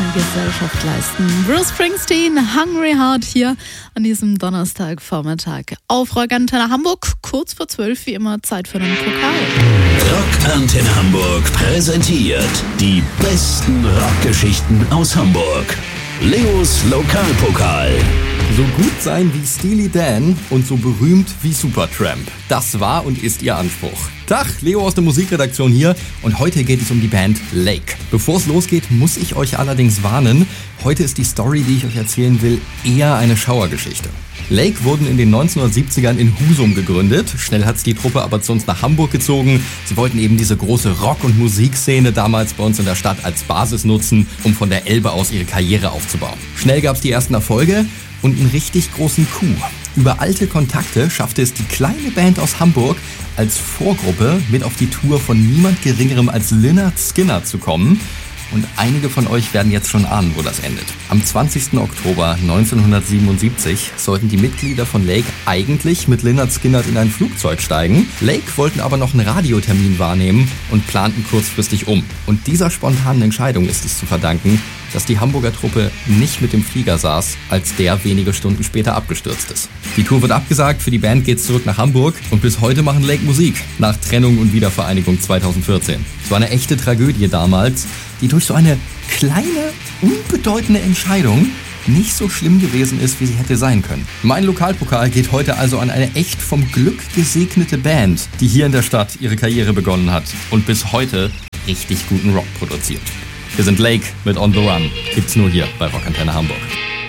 Gesellschaft leisten. Bruce Springsteen, Hungry Heart hier an diesem Donnerstagvormittag auf Rock Antenne Hamburg. Kurz vor 12, wie immer, Zeit für den Pokal. Rock Antenne Hamburg präsentiert die besten Rockgeschichten aus Hamburg. Leos Lokalpokal. So gut sein wie Steely Dan und so berühmt wie Supertramp. Das war und ist ihr Anspruch. Tag, Leo aus der Musikredaktion hier und heute geht es um die Band Lake. Bevor es losgeht, muss ich euch allerdings warnen. Heute ist die Story, die ich euch erzählen will, eher eine Schauergeschichte. Lake wurden in den 1970ern in Husum gegründet. Schnell hat's die Truppe aber zu uns nach Hamburg gezogen. Sie wollten eben diese große Rock- und Musikszene damals bei uns in der Stadt als Basis nutzen, um von der Elbe aus ihre Karriere aufzubauen. Schnell gab's die ersten Erfolge und einen richtig großen Coup. Über alte Kontakte schaffte es die kleine Band aus Hamburg als Vorgruppe mit auf die Tour von niemand Geringerem als Lynyrd Skynyrd zu kommen. Und einige von euch werden jetzt schon ahnen, wo das endet. Am 20. Oktober 1977 sollten die Mitglieder von Lake eigentlich mit Lynyrd Skynyrd in ein Flugzeug steigen. Lake wollten aber noch einen Radiotermin wahrnehmen und planten kurzfristig um. Und dieser spontanen Entscheidung ist es zu verdanken, dass die Hamburger Truppe nicht mit dem Flieger saß, als der wenige Stunden später abgestürzt ist. Die Tour wird abgesagt, für die Band geht's zurück nach Hamburg und bis heute machen Lake Musik, nach Trennung und Wiedervereinigung 2014. Es war eine echte Tragödie damals, die durch so eine kleine, unbedeutende Entscheidung nicht so schlimm gewesen ist, wie sie hätte sein können. Mein Lokalpokal geht heute also an eine echt vom Glück gesegnete Band, die hier in der Stadt ihre Karriere begonnen hat und bis heute richtig guten Rock produziert. Wir sind Lake mit On The Run. Gibt's nur hier bei Rock Antenne Hamburg.